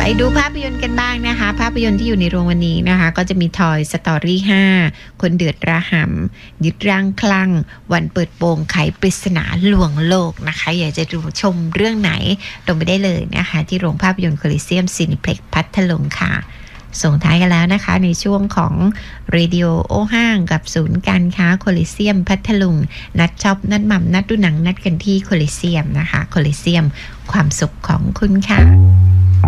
ดูภาพยนตร์กันบ้างนะคะภาพยนตร์ที่อยู่ในโรงวันนี้นะคะก็จะมี Toy Story 5 คนเดือดระหำยึดร่างคลั่งวันเปิดโปงไขปริศนาลวงโลกนะคะอยากจะดูชมเรื่องไหนลงไปได้เลยนะคะที่โรงภาพยนตร์โคลิเซียมซีนิเพล็กซ์พัทลุงค่ะส่งท้ายกันแล้วนะคะในช่วงของเรดิโอโอห้างกับศูนย์การค้าโคลิเซียมพัทลุงนัดช็อปนัดหม่ำนัดดูหนังนัดกันที่โคลิเซียมนะคะโคลิเซียมความสุขของคุณค่ะ